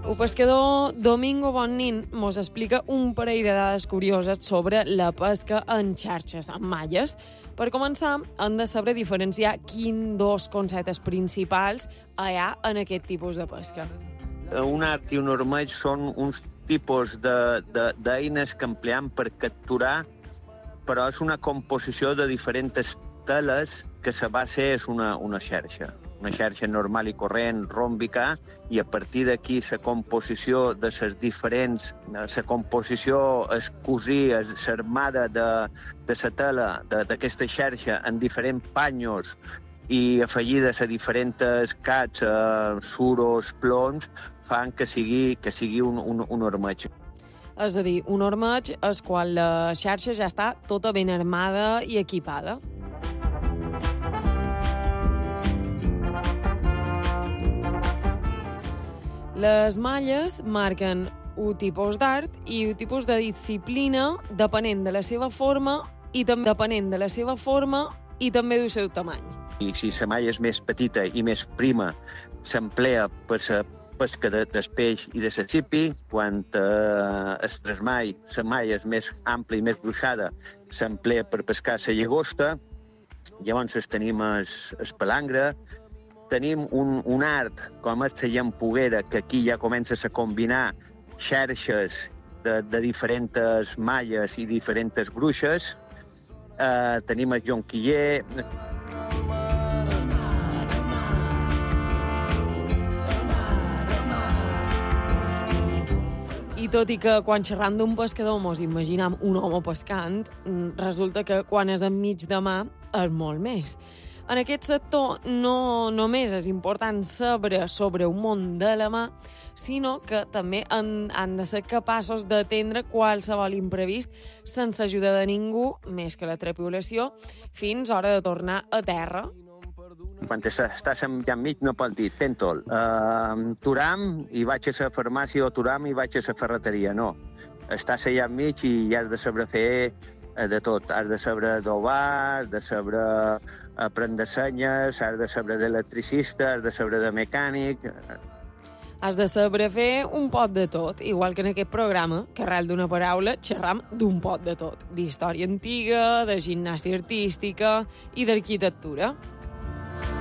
El pescador Domingo Bonnin mos explica un parell de dades curioses sobre la pesca en xarxes, en malles. Per començar, hem de saber diferenciar quins dos conceptes principals hi ha en aquest tipus de pesca. Un art i un ormeig són uns tipus d'eines que empleam per capturar, però és una composició de diferents teles que la base és una xarxa normal i corrent, ròmbica, i a partir d'aquí la composició de les diferents... La composició, el cosir, l'armada de la tela d'aquesta xarxa en diferents panyos i afegides a diferents cats, suros, ploms, fan que sigui un ormeig. És a dir, un ormeig és quan la xarxa ja està tota ben armada i equipada. Les malles marquen un tipus d'art i un tipus de disciplina depenent de la seva forma i també del seu tamany. I si la malla és més petita i més prima, s'emplea per la pesca del peix i de la sipi. Quan el tresmall, la malla és més ampla i més gruixada, s'emplea per pescar la llagosta. Llavors tenim el palangre. Tenim un art, com és la llampuguera, que aquí ja comences a combinar xarxes de diferents malles i diferents gruixes. Tenim el jonquiller. I tot i que quan xerram d'un pescador mos imaginam un home pescant, resulta que quan és enmig de mar és molt més. En aquest sector no només és important saber sobre un món de la mà, sinó que també han de ser capaços d'atendre qualsevol imprevist sense ajuda de ningú, més que la tripulació, fins a hora de tornar a terra. Quan estàs ja enmig no pots dir tèntol, turam i vaig a la farmàcia o turam i vaig a la ferreteria. No, estàs allà enmig i has de saber fer de tot. Has de saber adobar, has de saber aprendre senyes, has de saber d'electricista, has de saber de mecànic. Has de saber fer un pot de tot, igual que en aquest programa, que arrel d'una paraula xerram d'un pot de tot, d'història antiga, de gimnàsia artística i d'arquitectura.